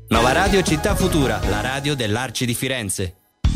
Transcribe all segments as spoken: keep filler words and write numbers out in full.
Nova Radio Città Futura, la radio dell'Arci di Firenze.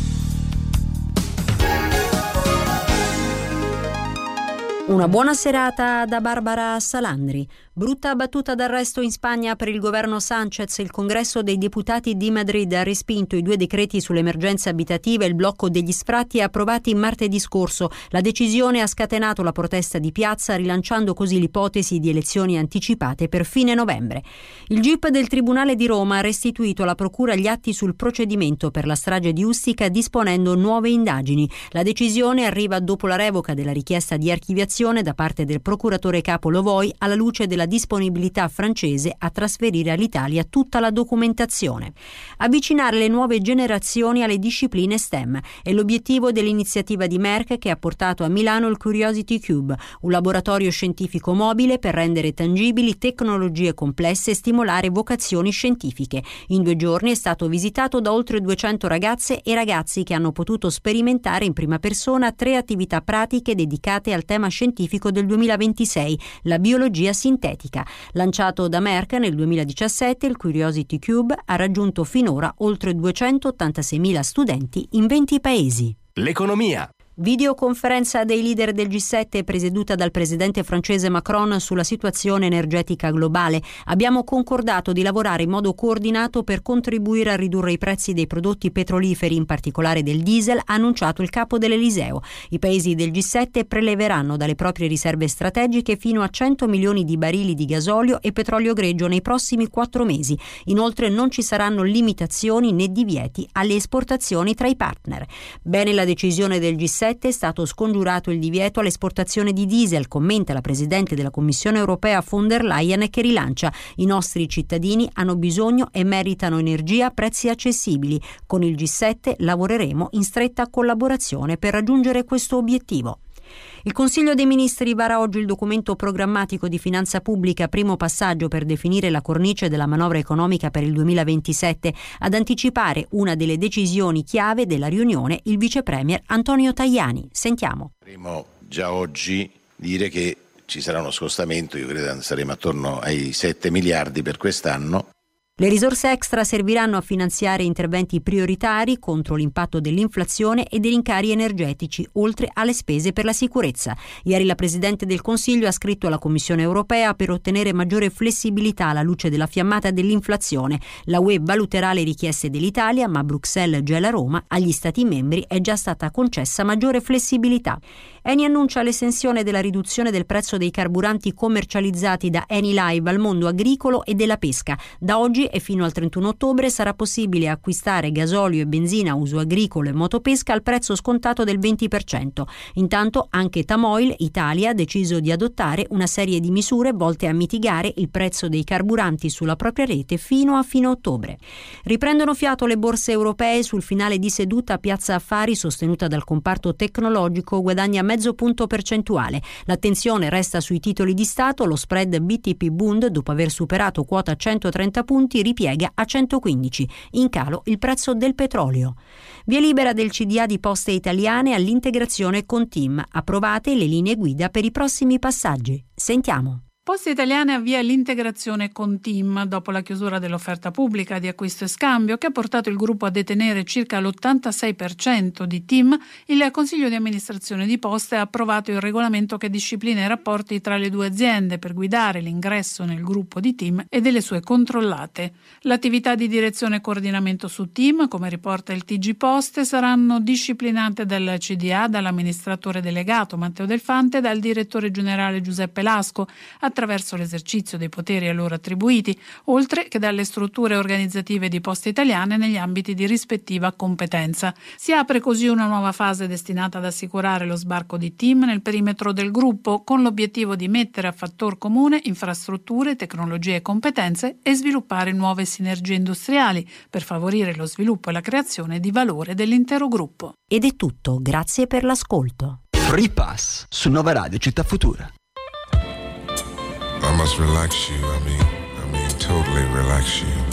Una buona serata da Barbara Salandri. Brutta battuta d'arresto in Spagna per il governo Sánchez. Il congresso dei deputati di Madrid ha respinto i due decreti sull'emergenza abitativa e il blocco degli sfratti approvati martedì scorso. La decisione ha scatenato la protesta di piazza, rilanciando così l'ipotesi di elezioni anticipate per fine novembre. Il G I P del Tribunale di Roma ha restituito alla procura gli atti sul procedimento per la strage di Ustica, disponendo nuove indagini. La decisione arriva dopo la revoca della richiesta di archiviazione da parte del procuratore capo Lovoy, alla luce della disponibilità francese a trasferire all'Italia tutta la documentazione. Avvicinare le nuove generazioni alle discipline STEM è l'obiettivo dell'iniziativa di Merck, che ha portato a Milano il Curiosity Cube, un laboratorio scientifico mobile per rendere tangibili tecnologie complesse e stimolare vocazioni scientifiche. In due giorni è stato visitato da oltre duecento ragazze e ragazzi che hanno potuto sperimentare in prima persona tre attività pratiche dedicate al tema scientifico del duemilaventisei, la biologia sintetica. Lanciato da Merck nel duemiladiciassette, il Curiosity Cube ha raggiunto finora oltre duecentottantaseimila studenti in venti paesi. L'economia. Videoconferenza dei leader del G sette presieduta dal presidente francese Macron sulla situazione energetica globale. Abbiamo concordato di lavorare in modo coordinato per contribuire a ridurre i prezzi dei prodotti petroliferi, in particolare del diesel, ha annunciato il capo dell'Eliseo. I paesi del G sette preleveranno dalle proprie riserve strategiche fino a cento milioni di barili di gasolio e petrolio greggio nei prossimi quattro mesi. Inoltre non ci saranno limitazioni né divieti alle esportazioni tra i partner. Bene la decisione del G sette, è stato scongiurato il divieto all'esportazione di diesel, commenta la presidente della Commissione europea von der Leyen, che rilancia: i nostri cittadini hanno bisogno e meritano energia a prezzi accessibili. Con il G sette lavoreremo in stretta collaborazione per raggiungere questo obiettivo. Il Consiglio dei Ministri vara oggi il documento programmatico di finanza pubblica, primo passaggio per definire la cornice della manovra economica per il duemilaventisette. Ad anticipare una delle decisioni chiave della riunione il vice premier Antonio Tajani. Sentiamo. Potremmo già oggi dire che ci sarà uno scostamento, io credo che saremo attorno ai sette miliardi per quest'anno. Le risorse extra serviranno a finanziare interventi prioritari contro l'impatto dell'inflazione e dei rincari energetici, oltre alle spese per la sicurezza. Ieri la Presidente del Consiglio ha scritto alla Commissione europea per ottenere maggiore flessibilità alla luce della fiammata dell'inflazione. La U E valuterà le richieste dell'Italia, ma Bruxelles gela Roma. Agli Stati membri è già stata concessa maggiore flessibilità. Eni annuncia l'estensione della riduzione del prezzo dei carburanti commercializzati da Enilive al mondo agricolo e della pesca. Da oggi e fino al trentuno ottobre sarà possibile acquistare gasolio e benzina a uso agricolo e motopesca al prezzo scontato del venti per cento. Intanto anche Tamoil Italia ha deciso di adottare una serie di misure volte a mitigare il prezzo dei carburanti sulla propria rete fino a fine ottobre. Riprendono fiato le borse europee. Sul finale di seduta Piazza Affari, sostenuta dal comparto tecnologico, guadagna mezzo punto percentuale. L'attenzione resta sui titoli di Stato. Lo spread B T P Bund, dopo aver superato quota centotrenta punti, ripiega a centoquindici. In calo il prezzo del petrolio. Via libera del C D A di Poste Italiane all'integrazione con TIM. Approvate le linee guida per i prossimi passaggi. Sentiamo. Poste Italiane avvia l'integrazione con TIM dopo la chiusura dell'offerta pubblica di acquisto e scambio che ha portato il gruppo a detenere circa l'ottantasei per cento di TIM. Il Consiglio di amministrazione di Poste ha approvato il regolamento che disciplina i rapporti tra le due aziende per guidare l'ingresso nel gruppo di TIM e delle sue controllate. L'attività di direzione e coordinamento su TIM, come riporta il T G Poste, saranno disciplinate dal C D A, dall'amministratore delegato Matteo Delfante e dal direttore generale Giuseppe Lasco, attraverso l'esercizio dei poteri a loro attribuiti, oltre che dalle strutture organizzative di Poste Italiane negli ambiti di rispettiva competenza. Si apre così una nuova fase destinata ad assicurare lo sbarco di TIM nel perimetro del gruppo, con l'obiettivo di mettere a fattor comune infrastrutture, tecnologie e competenze e sviluppare nuove sinergie industriali per favorire lo sviluppo e la creazione di valore dell'intero gruppo. Ed è tutto, grazie per l'ascolto. Free Pass su Nova Radio Città Futura. I must relax you, I mean, I mean, totally relax you.